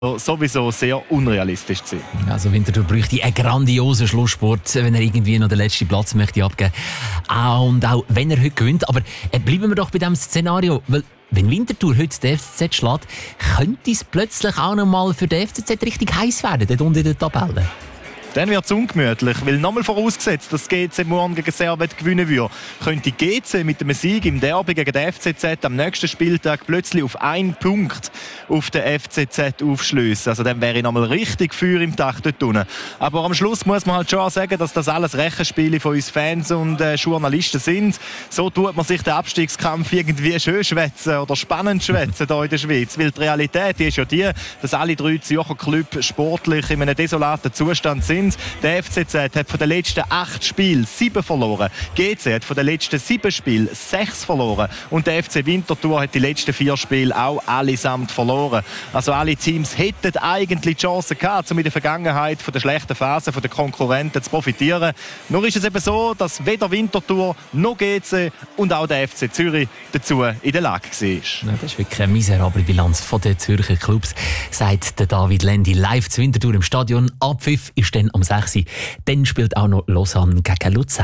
sowieso sehr unrealistisch zu sein. Also Winterthur bräuchte einen grandiosen Schlusssport, wenn er irgendwie noch den letzten Platz möchte abgeben. Und auch wenn er heute gewinnt. Aber bleiben wir doch bei diesem Szenario, weil wenn Winterthur heute den FCZ schlägt, könnte es plötzlich auch noch mal für den FCZ richtig heiß werden, dort unten in der Tabelle. Dann wird es ungemütlich, weil nochmal vorausgesetzt, dass GC morgen gegen Servet gewinnen würde, könnte GC mit einem Sieg im Derby gegen den FCZ am nächsten Spieltag plötzlich auf 1 Punkt auf den FCZ aufschliessen. Also dann wäre nochmal richtig Feuer im Dach dort unten. Aber am Schluss muss man halt schon sagen, dass das alles Rechenspiele von uns Fans und Journalisten sind. So tut man sich den Abstiegskampf irgendwie schön schwätzen oder spannend schwätzen hier in der Schweiz. Weil die Realität ist ja die, dass alle 3 Zürcher Clubs sportlich in einem desolaten Zustand sind. Der FCZ hat von den letzten 8 Spielen 7 verloren. GC hat von den letzten 7 Spielen 6 verloren. Und der FC Winterthur hat die letzten 4 Spiele auch allesamt verloren. Also alle Teams hätten eigentlich die Chance gehabt, um in der Vergangenheit von der schlechten Phase der Konkurrenten zu profitieren. Nur ist es eben so, dass weder Winterthur noch GC und auch der FC Zürich dazu in der Lage war. Ja, das ist wirklich eine miserable Bilanz von den Zürcher Clubs, sagt der David Lendi live zu Winterthur im Stadion. Abpfiff ist dann um 6 Uhr. Dann spielt auch noch Lausanne gegen Luzern.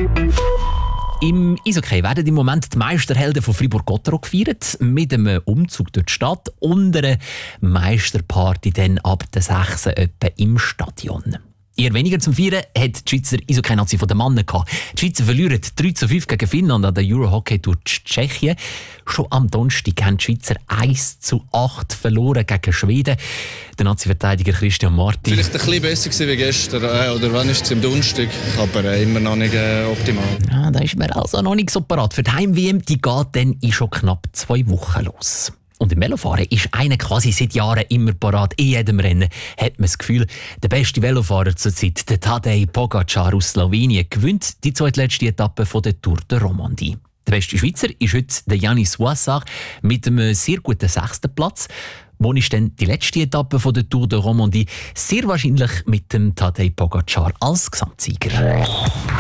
Im Eishockey werden im Moment die Meisterhelden von Fribourg-Gotteron gefeiert, mit einem Umzug durch die Stadt und einer Meisterparty dann ab der 6. etwa im Stadion. Eher weniger zum Feiern hat die Schweizer Eishockey-Nazi von den Mannen gehabt. Die Schweizer verlieren 3:5 gegen Finnland an der Eurohockey durch Tschechien. Schon am Donnerstag haben die Schweizer 1:8 verloren gegen Schweden. Der Nazi-Verteidiger Christian Martin. Vielleicht ein bisschen besser gewesen wie gestern, oder wann ist es am Donnerstag, aber immer noch nicht optimal. Ja, da ist man also noch nicht so parat. Für die Heim-WM, die geht dann in schon knapp 2 Wochen los. Und im Velofahren ist einer quasi seit Jahren immer parat. In jedem Rennen hat man das Gefühl, der beste Velofahrer zurzeit, der Tadej Pogačar aus Slowenien, gewinnt die zweitletzte Etappe von der Tour de Romandie. Der beste Schweizer ist heute der Yannis Soissart mit einem sehr guten 6. Platz. Wo ist denn die letzte Etappe von der Tour de Romandie? Sehr wahrscheinlich mit dem Tadej Pogačar als Gesamtsieger.